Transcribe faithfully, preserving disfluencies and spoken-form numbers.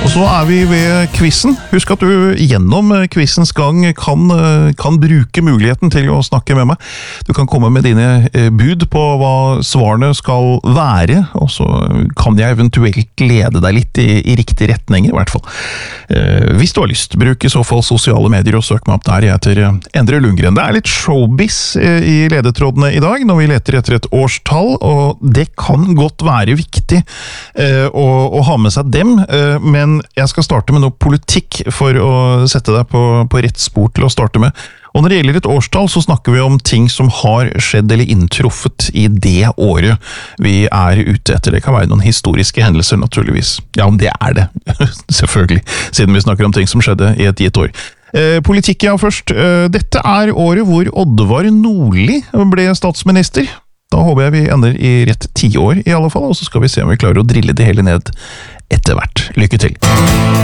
Og så er vi ved quizen. Husk at du gjennom quizens gang kan, kan bruke muligheten til å snakke med meg. Du kan komme med dine bud på hva svarene skal være, og så kan jeg eventuelt lede deg litt i, i riktig retning, i hvert fall. Eh, hvis du har lyst, bruk i så fall sosiale medier og søk meg opp der. Jeg heter Endre Lundgren. Det er litt showbiz i ledetrådene i dag, når vi leter etter et årstall, og det kan godt være viktig eh, å, å ha med seg dem, eh, men jeg skal starte med noe politikk for å sette deg på, på rett spor til å starte med. Og når det gjelder et årstall, så snakker vi om ting som har skjedd eller inntruffet i det året vi er ute etter. Det kan være noen historiske hendelser, naturligvis. Ja, om det er det, selvfølgelig, siden vi snakker om ting som skjedde i et gitt år. Eh, politikk, ja, først. Eh, dette er året hvor Oddvar Nordli ble statsminister. Da håper jeg vi ender i rett ti år i alle fall, og så skal vi se om vi klarer å drille det hele ned etter hvert. Lykke til!